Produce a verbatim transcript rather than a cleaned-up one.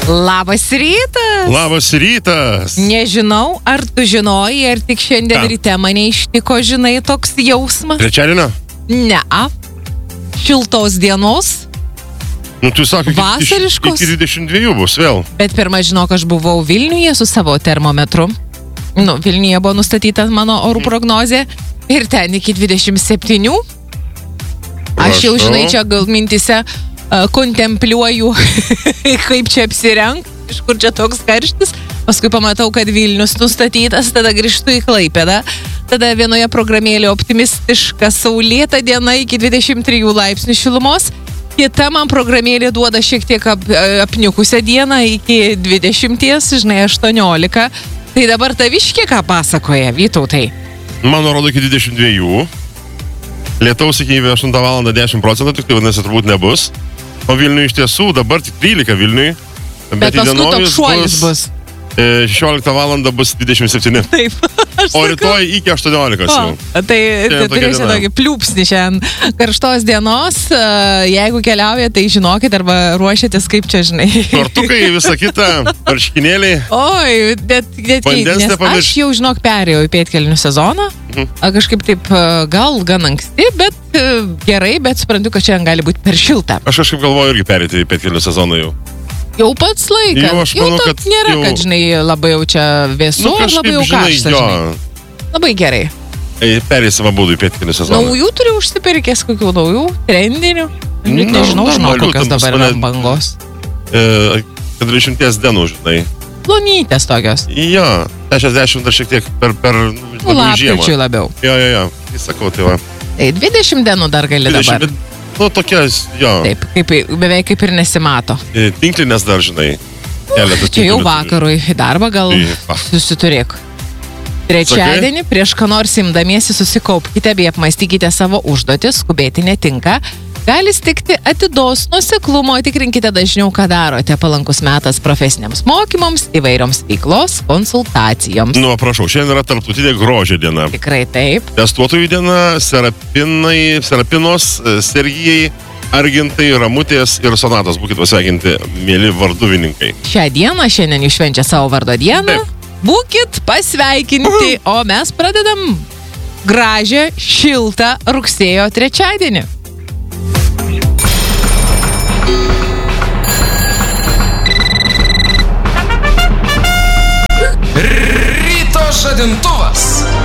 Labas rytas. Labas rytas. Nežinau, ar tu žinojai, ar tik šiandien Ką? ryte mane ištiko, žinai, toks jausmas. Trečiadienio? Ne, šiltos dienos, Nu, tu sakai, iki- Vasariškos? iki dvidešimt dviejų bus vėl. bet pirmą žinok, aš buvau Vilniuje su savo termometru. Nu, Vilniuje buvo nustatyta mano orų prognozė ir ten iki dvidešimt septynių. Aš jau, Prašau. žinai, čia gal mintise uh, kontempliuoju, kaip čia apsirengt, iš kur čia toks karštis. Paskui pamatau, kad Vilnius nustatytas, tada grįžtu į Klaipėdą. Tada vienoje programėlėje optimistiška saulėta diena iki dvidešimt trijų laipsnių šilumos. Kita man programėlė duoda šiek tiek ap, apniukusią dieną iki dvidešimties, žinai, aštuoniolika. Tai dabar taviškė ką pasakoja, Vytautai? Mano rodo iki dvidešimt dviejų. Lietaus iki aštuntą valandą dešimt procentų, tik tai vadinasi turbūt nebus. O Vilniui iš tiesų dabar tik trylika Vilniui. Bet paskui toks šuolis bus. e, šešioliktą valandą bus dvidešimt septyni. Taip. Aš O sakau. rytoj iki aštuoniolikos jau. O, tai Šiandien tokia turėsiu diena. tokį pliūpsnį šiandien karštos dienos. E, Jeigu keliaujate, tai žinokit arba ruošiatės kaip čia, žinai. Tortukai, visa kita, marškinėliai. Oi, bet, bet Vandens nes nepamiršk. aš jau, žinok, perėjau į pėtkelnių sezoną. Mhm. A, Kažkaip taip e, gal gan anksti, bet e, gerai, bet suprantu, kad šiandien gali būti per šilta. Aš kažkaip galvoju irgi perėti į pėtkelnių sezoną jau. Jau pats laikas. Jau, aš manau, to kad nėra, jau- kad, žinai, labai jau čia vėsu, ar labai jau karšta, jo, žinai. Labai gerai. perėsim abudu į pėtkelnių sezoną. Naujų turi užsipirkęs kokių naujų, trendinių. Net Nu, nežinau, žinau, normalių, kokios ten pas dabar yra mane- ant bangos. E, keturiasdešimties dienų, žinai. Plonytės tokios. Jo, šešiasdešimt dar šiek tiek per, per nu, Nu, labiau lapkričiui žiemą. labiau. Jo, jo, jo, tai sakau, tai va. Tai dvidešimt dienų dar gali dabar. dvidešimt, nu, tokias, jo, Taip, kaip, beveik kaip ir nesimato. e, tinklinės dar, žinai. Keletas Čia jau tinklinių turiu. vakarui į darbą gal Tai, va. susiturėk. Trečiadienį prieš ką nors imdamiesi susikaupkite bei apmastykite savo užduotis, skubėti netinka. Gali stikti atidos, nuoseklumo, tikrinkite dažniau, ką darote. Palankus metas profesiniams mokymams, įvairioms veiklos, konsultacijoms. Nu, prašau, šiandien yra tarptautinė grožio diena. Tikrai taip. Testuotojų diena, serapinai, serapinos, e, Sergijai, Argintai, Ramutės ir Sonatos. Būkit pasveikinti, mėly varduvininkai. Šią dieną šiandien jūs švenčia savo vardo dieną. Taip. Būkit pasveikinti, o mes pradedam gražią, šiltą rugsėjo trečiadienį. Ryto žadintuvas.